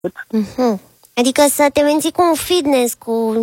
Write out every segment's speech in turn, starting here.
Adică să te menții cu un fitness, cu...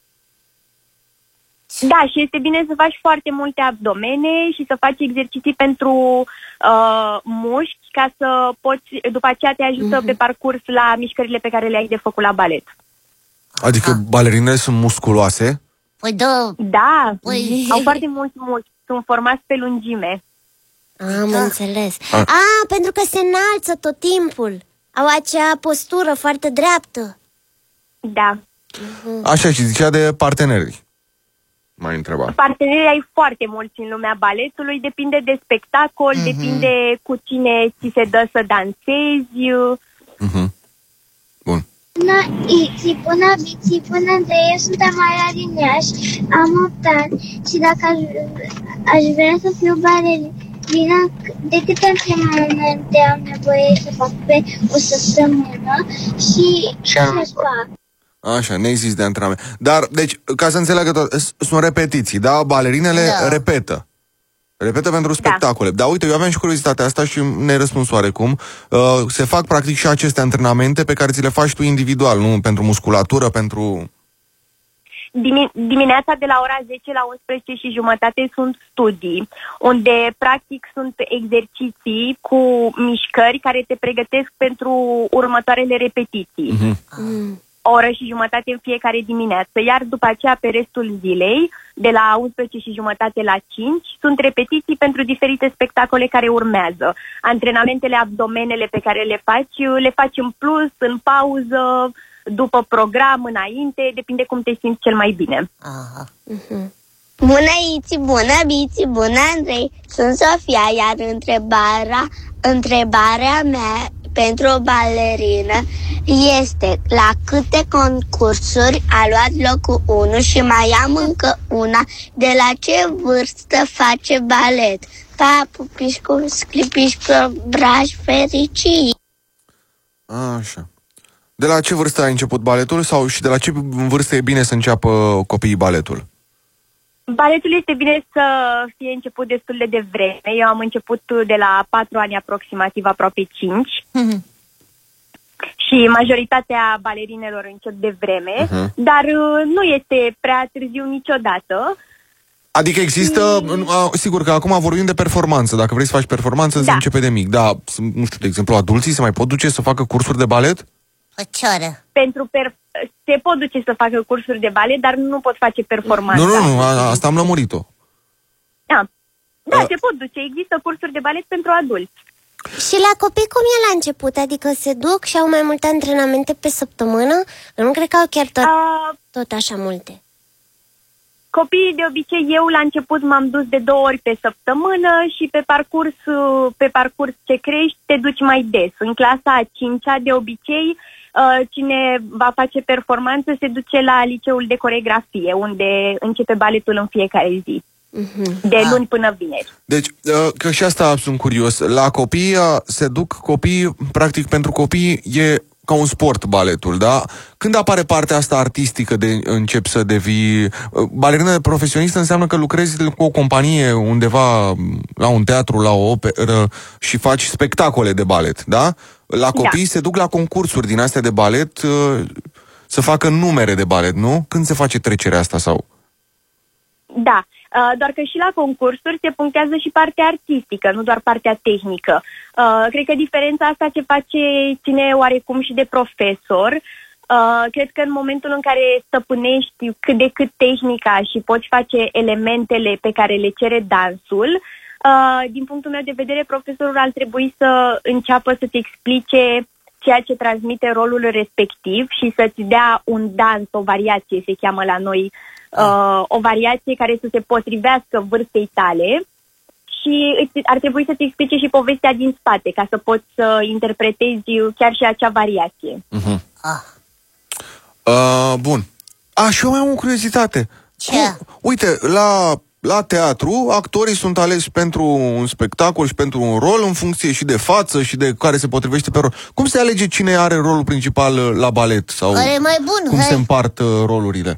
Da, și este bine să faci foarte multe abdomene și să faci exerciții pentru mușchi, ca să poți, după aceea te ajută pe parcurs la mișcările pe care le-ai de făcut la balet. Adică balerinele sunt musculoase? Păi da. Da, au foarte mulți mușchi, sunt formați pe lungime. Am înțeles. Pentru că se înalță tot timpul. Au acea postură foarte dreaptă. Da. Așa, și zicea de parteneri. M-ai întrebat. Partenerii ai foarte mulți în lumea baletului, depinde de spectacol, depinde cu cine ți se dă să dansezi. Bun. Bună, Andrei, eu sunt Amara din Iași, am 8 ani și dacă aș vrea să fiu balerină, de câte antrenamente am nevoie să fac pe o săptămână și ce fac? Așa, neexistă de antrenament. Dar, deci, ca să înțeleagă tot, sunt repetiții, da? Balerinele repetă. Repetă pentru spectacole. Dar uite, eu aveam și curiozitatea asta și ne-ai răspuns oarecum. Se fac practic și aceste antrenamente pe care ți le faci tu individual, nu pentru musculatură, pentru... Dimineața de la ora 10 la 11 și jumătate sunt studii, unde practic sunt exerciții cu mișcări care te pregătesc pentru următoarele repetiții. O oră și jumătate în fiecare dimineață, iar după aceea pe restul zilei, de la 11 și jumătate la 5, sunt repetiții pentru diferite spectacole care urmează. Antrenamentele, abdomenele pe care le faci în plus, în pauză, după program, înainte, depinde cum te simți cel mai bine. Bună, Iți, bună, Biți, bună, Andrei, sunt Sofia, iar întrebarea mea pentru o balerină este la câte concursuri a luat locul 1 și mai am încă una, de la ce vârstă face balet? Pa, pupișcu, sclipișcu, braj, fericii. Așa. De la ce vârstă ai început baletul sau și de la ce vârstă e bine să înceapă copiii baletul? Baletul este bine să fie început destul de devreme. Eu am început de la 4 ani aproximativ, aproape 5. Și majoritatea balerinelor încep devreme, dar nu este prea târziu niciodată. Adică există, sigur că acum vorbim de performanță. Dacă vrei să faci performanță, se începe de mic. Da, nu știu, de exemplu, adulții se mai pot duce să facă cursuri de balet? Se pot duce să facă cursuri de balet, dar nu pot face performanță. Nu, asta am lămurit-o. Da, se pot duce. Există cursuri de balet pentru adulți. Și la copii cum e la început? Adică se duc și au mai multe antrenamente pe săptămână? Nu cred că au chiar tot așa multe. Copiii, de obicei, eu la început m-am dus de 2 ori pe săptămână și pe parcurs ce crești te duci mai des. În clasa a 5-a, de obicei, cine va face performanță se duce la liceul de coreografie, unde începe baletul în fiecare zi. De luni până vineri. Deci, că și asta sunt curios. La copii se duc copii, practic pentru copii e ca un sport baletul, da? Când apare partea asta artistică de începi să devii... Balerină profesionistă înseamnă că lucrezi cu o companie undeva la un teatru, la o operă și faci spectacole de balet, da? La copii se duc la concursuri din astea de balet să facă numere de balet, nu? Când se face trecerea asta sau... Da, doar că și la concursuri se punctează și partea artistică, nu doar partea tehnică. Cred că diferența asta ține oarecum și de profesor. Cred că în momentul în care stăpânești cât de cât tehnica și poți face elementele pe care le cere dansul, din punctul meu de vedere, profesorul ar trebui să înceapă să-ți explice ceea ce transmite rolul respectiv și să-ți dea un dans, o variație, se cheamă la noi, o variație care să se potrivească vârstei tale și ar trebui să-ți explice și povestea din spate, ca să poți să interpretezi chiar și acea variație. Bun. Și eu mai am o curiozitate. Ce? Uite, la teatru, actorii sunt aleși pentru un spectacol și pentru un rol în funcție și de față și de care se potrivește pe rol. Cum se alege cine are rolul principal la balet? Sau care e mai bun? Cum se împart rolurile?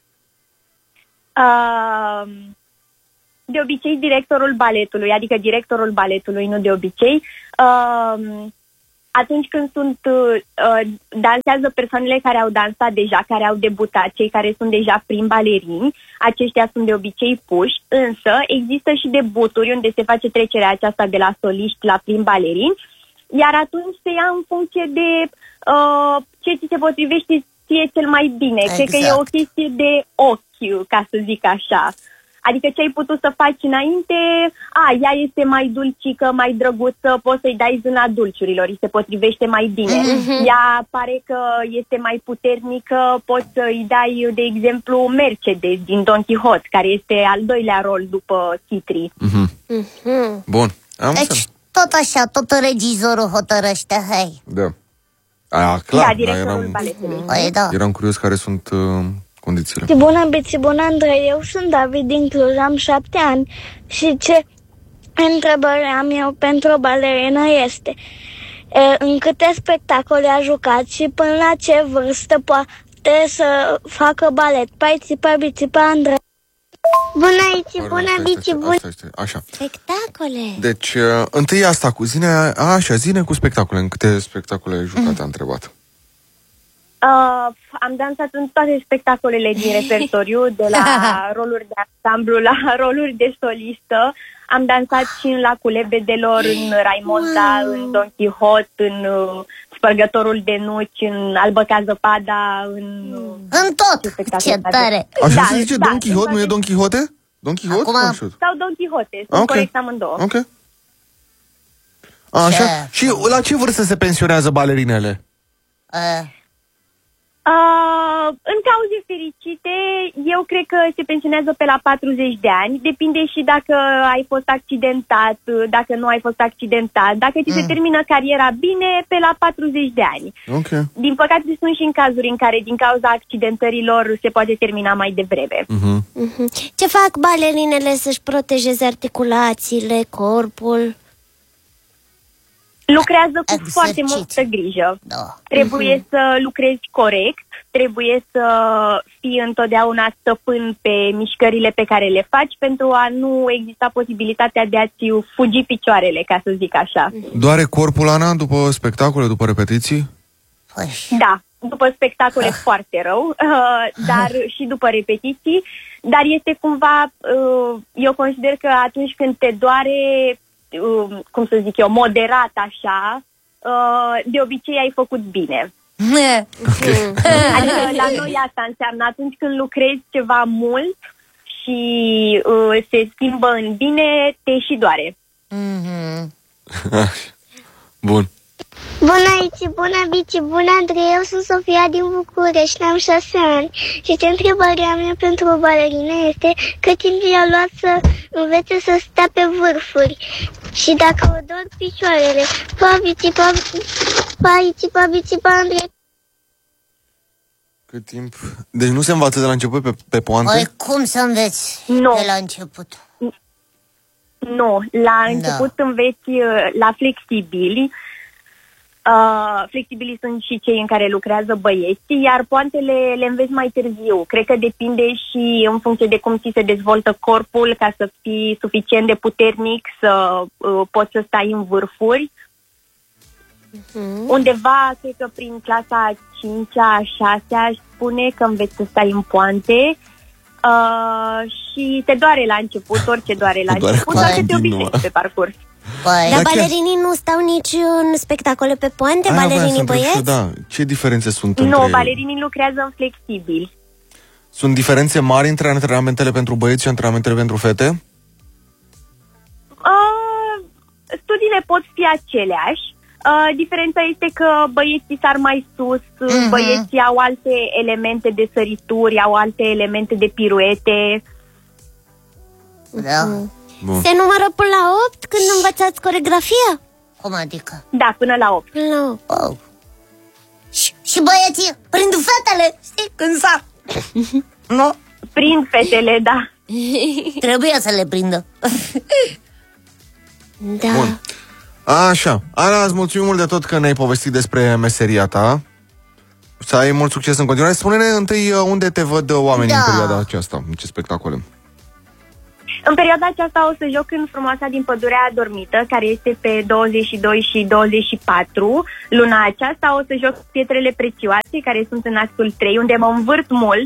De obicei directorul baletului, adică directorul baletului, nu de obicei, atunci când dansează persoanele care au dansat deja, care au debutat, cei care sunt deja prim balerini, aceștia sunt de obicei puși, însă există și debuturi unde se face trecerea aceasta de la soliști la prim balerini, iar atunci se ia în funcție de ce ți se potrivește ție cel mai bine. Exact. Cred că e o chestie de ochi, ca să zic așa. Adică ce ai putut să faci înainte, ea este mai dulcică, mai drăguță, poți să-i dai zâna dulciurilor, îi se potrivește mai bine. Ea pare că este mai puternică, poți să-i dai, de exemplu, Mercedes din Don Quixote, care este al doilea rol după Chitri. Bun, am deci tot așa, tot regizorul hotărăște, hai. Da. Clar, da, directorul baletului. Eram curios care sunt... condițiile. Bună, Andrei, eu sunt David din Cluj, am 7 ani și ce întrebare am eu pentru o balerină este în câte spectacole a jucat și până la ce vârstă poate să facă balet? Pai, țipa, bicipa, Andrei. Bună, bici, bună. Așa. Spectacole. Deci, întâi asta cu zine cu spectacole. În câte spectacole ai jucat, a întrebat. Am dansat în toate spectacolele din repertoriu, de la roluri de ansamblu la roluri de solistă. Am dansat și în Lacul Lebedelor, în Raimonda, în Don Quixote, în Spărgătorul de nuci, în Albă ca zăpada, în tot! Ce tare! Așa se zice Don Quixote, nu e Don Quixote? Don Quixote? Sau Don Quixote, sunt corect amândouă. Ok. Așa. Și la ce vârstă se pensionează balerinele? În cauze fericite, eu cred că se pensionează pe la 40 de ani. Depinde și dacă ai fost accidentat, dacă nu ai fost accidentat. Dacă ți se termină cariera bine, pe la 40 de ani. Okay. Din păcate sunt și în cazuri în care din cauza accidentărilor se poate termina mai devreme. Ce fac balerinele să-și protejeze articulațiile, corpul? Lucrează cu foarte multă grijă. Trebuie să lucrezi corect, trebuie să fii întotdeauna stăpân pe mișcările pe care le faci pentru a nu exista posibilitatea de a-ți fugi picioarele, ca să zic așa. Doare corpul, Ana, după spectacole, după repetiții? Da, după spectacole foarte rău, dar și după repetiții, dar este cumva, eu consider că atunci când te doare, cum să zic eu, moderat așa, de obicei ai făcut bine. Adică la noi asta înseamnă atunci când lucrezi ceva mult și se schimbă în bine, te și doare. Bun. Bună, bici, bună, Andrei, eu sunt Sofia din București, am 6 ani și ce întrebarea mea pentru o balerină este cât timp i-a luat să învețe să stea pe vârfuri și dacă o dor picioarele. Bicipa, Andrei. Cât timp? Deci nu se învață de la început pe poante? Cum să înveți de la început? Nu, la început înveți la flexibili. Flexibilii sunt și cei în care lucrează băieții, iar poantele le înveți mai târziu. Cred că depinde și în funcție de cum ți se dezvoltă corpul ca să fii suficient de puternic să poți să stai în vârfuri. Undeva, cred că prin clasa 5-a, 6-a, aș spune că înveți să stai în poante. Și te doare la început, orice doare la început, dar te obișnuiești pe parcurs. Dar balerinii nu stau nici în spectacole pe poante, balerinii băieți? Da. Ce diferențe sunt între ei? Nu, balerinii lucrează în flexibil. Sunt diferențe mari între antrenamentele pentru băieți și antrenamentele pentru fete? Studiile pot fi aceleași. Diferența este că băieții sar mai sus, băieții au alte elemente de sărituri, au alte elemente de piruete. Da. Bun. Se numără până la 8 când învățați coreografia? Cum adică? Da, până la 8. Până la 8. Oh. Și băieții prind fetele, știi, când sar. Nu? Prind fetele, da. Trebuie să le prindă. Da. Bun. Așa, Ana, îți mulțumim mult de tot că ne-ai povestit despre meseria ta. Să ai mult succes în continuare. Spune-ne întâi unde te văd oamenii în perioada aceasta, în ce spectacole. În perioada aceasta o să joc în frumoasa din Pădurea Adormită, care este pe 22 și 24. Luna aceasta o să joc Pietrele Prețioase, care sunt în actul 3, unde mă învârt mult.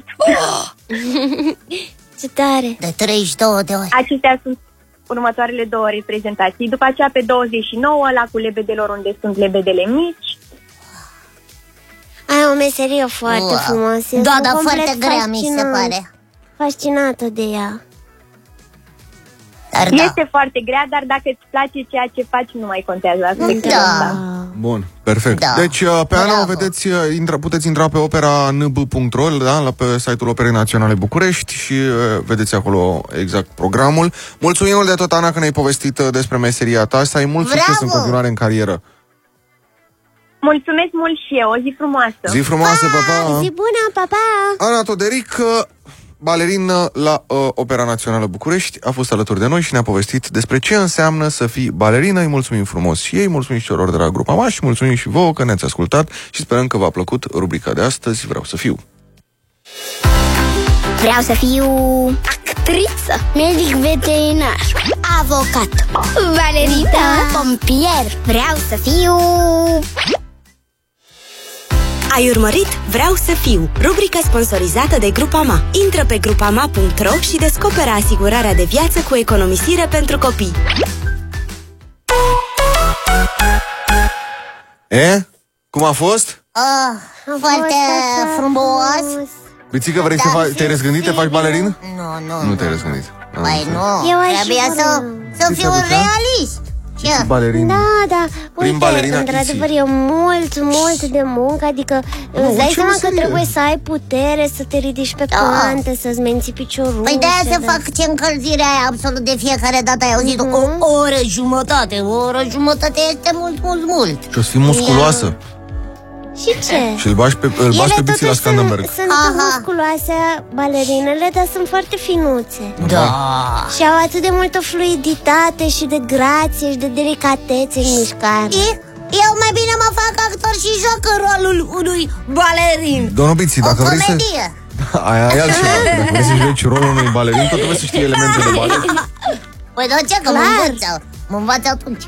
Ce tare! De 32 de ori. Acestea sunt următoarele două reprezentații. După aceea pe 29, Lacul Lebedelor, unde sunt lebedele mici. Ai o meserie foarte frumoasă. Da, dar foarte grea, mi se pare. Fascinată de ea. Dar este foarte grea, dar dacă îți place ceea ce faci, nu mai contează aspectul ăsta. Bun, perfect. Deci, pe Ana o vedeți, puteți intra pe opera.nb.ro, da, pe site-ul Operei Naționale București și vedeți acolo exact programul. Mulțumim mult de tot, Ana, că ne-ai povestit despre meseria ta. Să ai mult succes în continuare în carieră. Mulțumesc mult și eu, o zi frumoasă. Zi frumoasă, pa! Zi bună, pa! Ana Toderic, balerină la Opera Națională București, a fost alături de noi și ne-a povestit despre ce înseamnă să fii balerină. Îi mulțumim frumos și ei, mulțumim și celor de la Grupa Ma și mulțumim și vouă că ne-ați ascultat și sperăm că v-a plăcut rubrica de astăzi. Vreau să fiu. Vreau să fiu actriță, medic veterinar, avocat, balerină, pompier. Vreau să fiu... Ai urmărit Vreau să fiu, rubrica sponsorizată de Grupa Ma. Intră pe grupama.ro și descoperă asigurarea de viață cu economisire pentru copii. Cum a fost? Foarte frumos. Bițică, vrei să faci, te-ai răzgândit, te faci balerină? Nu. Nu te-ai răzgândit. Păi nu, trebuia să fiu realist. Balerină. Da. Uite, într-adevăr e mult de muncă. Adică îți dai seama că trebuie să ai putere, să te ridici pe plante, să-ți menții piciorul. Păi de-aia se fac ce încălzire aia absolut de fiecare dată. Ai auzit o oră jumătate. O oră jumătate este mult. Și o să fii musculoasă. Și ce? Și îl bași pe biții la Scandenberg. Sunt musculoase balerinele, dar sunt foarte finuțe. Da. Și au atât de multă fluiditate și de grație și de delicatețe în mișcare. Eu mai bine mă fac actor și joc rolul unui balerin. Domnul Biții, dacă vrei să... Aia e altceva. Dacă vrei să joci rolul unui balerin, tot trebuie să știi elemente de balet. Păi de ce? Că mă învață atunci.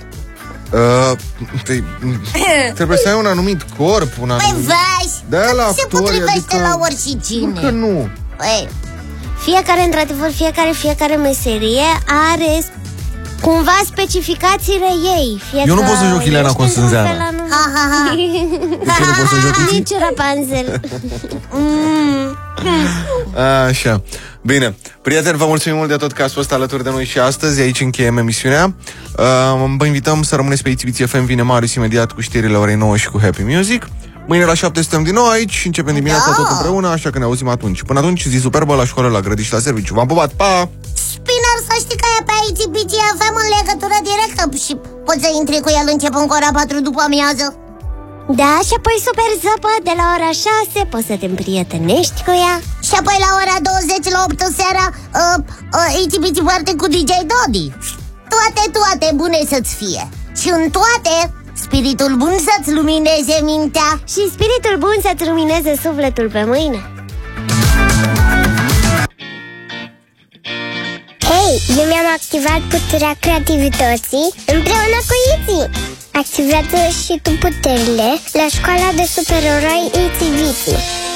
Trebuie să ai un anumit corp, un anumit... Păi vezi, se potrivește la oricine. Încă nu. Păi, fiecare meserie are cumva specificațiile ei. Eu nu pot să joc Ileana Constanzeanu. De ce nu pot să joc Nici Rapunzel. Așa. Bine, prieteni, vă mulțumim mult de tot că ați fost alături de noi și astăzi. Aici încheiem emisiunea. Vă invităm să rămâneți pe ITV FM. Vine Marius imediat cu știrile orei 9 și cu Happy Music. Mâine la 7 suntem din nou aici și începem dimineața tot împreună, așa că ne auzim atunci. Până atunci, zi superbă la școală, la grădiniță și la serviciu. V-am pupat, pa! Spinner, să știi că e pe ITV FM în legătură directă și poți să intri cu el începând cu ora 4 după amiază. Da, și apoi super zăpă de la ora 6 poți să te împrietenești cu ea. Și apoi la ora 20 la 8 seara ITV parte cu DJ Dodi. Toate bune să-ți fie. Și în toate, spiritul bun să-ți lumineze mintea. Și spiritul bun să-ți lumineze sufletul pe mâine. Hei, eu mi-am activat puterea creativității împreună cu Iti. Activează și tu puterile la școala de supereroi Iti Viti.